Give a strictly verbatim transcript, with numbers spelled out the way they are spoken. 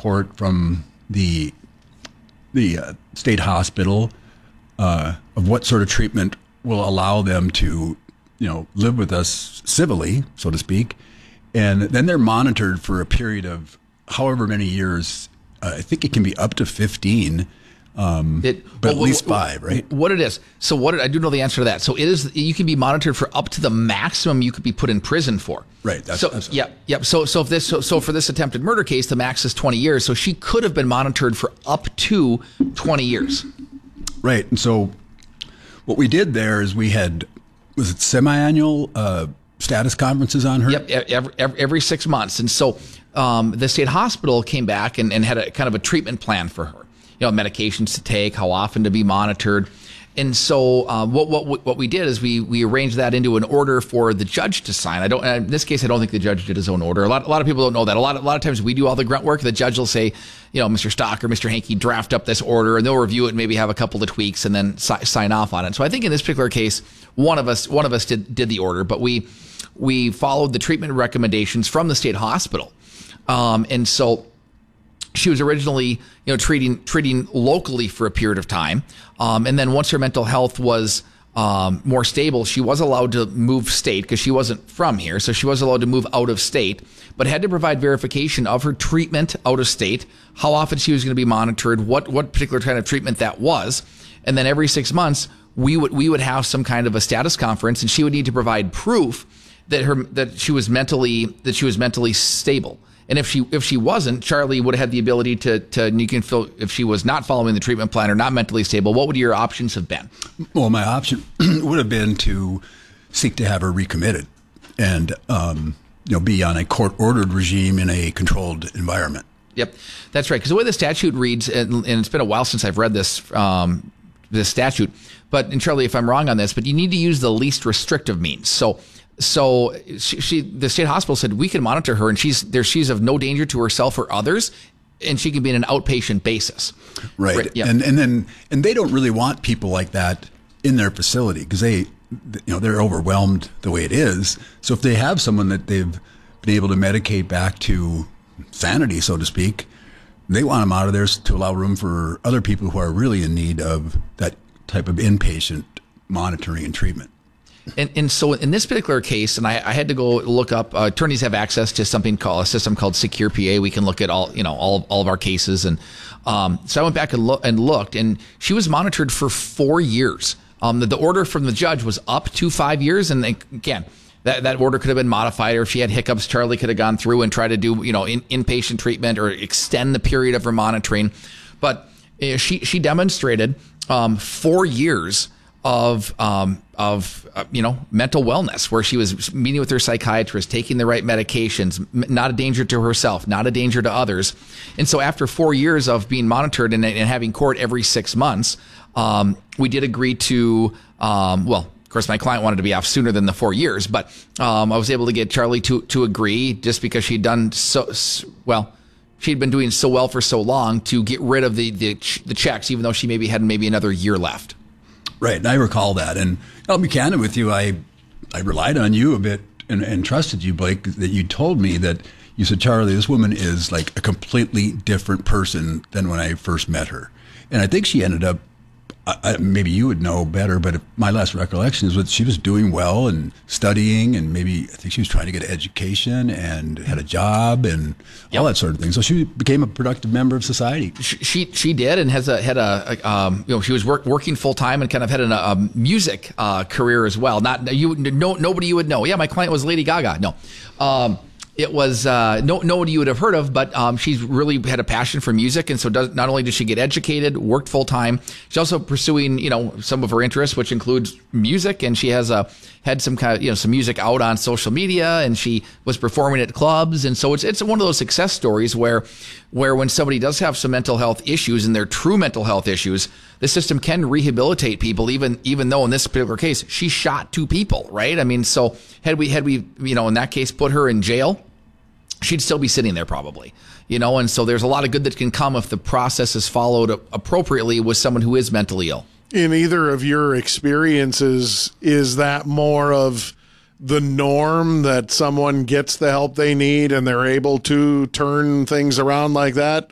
report from the the uh, state hospital uh, of what sort of treatment will allow them to, you know, live with us civilly, so to speak. And then they're monitored for a period of however many years. Uh, I think it can be up to fifteen. Um, it, but well, at least five, right? What it is. So what it, I do know the answer to that. So it is, you can be monitored for up to the maximum you could be put in prison for. Right. That's, so, that's yeah, yeah. So, so if this, so, so for this attempted murder case, the max is twenty years. So she could have been monitored for up to twenty years. Right. And so what we did there is we had, was it semi-annual uh, status conferences on her? Yep. Every, every, every six months. And so um, the state hospital came back and, and had a kind of a treatment plan for her. You know, medications to take, how often to be monitored. And so uh, what what what we did is we we arranged that into an order for the judge to sign. I don't in this case I don't think the judge did his own order. A lot a lot of people don't know that. A lot a lot of times we do all the grunt work. The judge will say, you know, Mister Stock or Mister Hankey, draft up this order, and they'll review it and maybe have a couple of tweaks and then si- sign off on it. So I think in this particular case, one of us one of us did did the order, but we we followed the treatment recommendations from the state hospital, um, and so. She was originally, you know, treating treating locally for a period of time, um, and then once her mental health was um, more stable, she was allowed to move state because she wasn't from here, so she was allowed to move out of state, but had to provide verification of her treatment out of state, how often she was going to be monitored, what what particular kind of treatment that was, and then every six months we would we would have some kind of a status conference, and she would need to provide proof that her that she was mentally that she was mentally stable. And if she if she wasn't, Charlie would have had the ability to to you can feel if she was not following the treatment plan or not mentally stable. What would your options have been? Well, my option would have been to seek to have her recommitted, and um, you know, be on a court ordered regime in a controlled environment. Yep, that's right. Because the way the statute reads, and, and it's been a while since I've read this um, this statute, but and Charlie, if I'm wrong on this, but you need to use the least restrictive means. So. So she, she, the state hospital said we can monitor her, and she's there. She's of no danger to herself or others, and she can be in an outpatient basis. Right. right yeah. And and then and they don't really want people like that in their facility because they, you know, they're overwhelmed the way it is. So if they have someone that they've been able to medicate back to sanity, so to speak, they want them out of there to allow room for other people who are really in need of that type of inpatient monitoring and treatment. And, and so in this particular case, and I, I had to go look up, uh, attorneys have access to something called a system called Secure P A. We can look at all, you know, all, all of our cases. And, um, so I went back and, lo- and looked, and she was monitored for four years. Um, the, the order from the judge was up to five years. And again, that, that order could have been modified, or if she had hiccups, Charlie could have gone through and tried to do, you know, in, inpatient treatment or extend the period of her monitoring. But uh, she, she demonstrated, um, four years of, um, of, uh, you know, mental wellness, where she was meeting with her psychiatrist, taking the right medications, m- not a danger to herself, not a danger to others. And so after four years of being monitored and, and having court every six months, um, we did agree to, um, well, of course, my client wanted to be off sooner than the four years, but, um, I was able to get Charlie to, to agree just because she'd done so, well, she'd been doing so well for so long to get rid of the, the, the checks, even though she maybe had maybe another year left. Right, and I recall that, and I'll be candid with you. I, I relied on you a bit and, and trusted you, Blake. That you told me that you said, Charlie, this woman is like a completely different person than when I first met her, and I think she ended up. I, maybe you would know better, but my last recollection is that she was doing well and studying, and maybe I think she was trying to get an education and had a job and yep. all that sort of thing. So she became a productive member of society. She she, she did, and has a had a, a um, you know, she was work, working full time and kind of had an, a music uh, career as well. Not you, no nobody you would know. Yeah, my client was Lady Gaga. No. Um, It was uh, no nobody you would have heard of, but um, she's really had a passion for music, and so does, not only did she get educated, worked full time, she's also pursuing, you know, some of her interests, which includes music, and she has a had some kind of, you know, some music out on social media, and she was performing at clubs, and so it's it's one of those success stories where where when somebody does have some mental health issues, and they're true mental health issues, the system can rehabilitate people, even even though in this particular case she shot two people, right? I mean, so had we had we you know in that case put her in jail, she'd still be sitting there probably, you know, and so there's a lot of good that can come if the process is followed appropriately with someone who is mentally ill. In either of your experiences, is that more of the norm that someone gets the help they need and they're able to turn things around like that?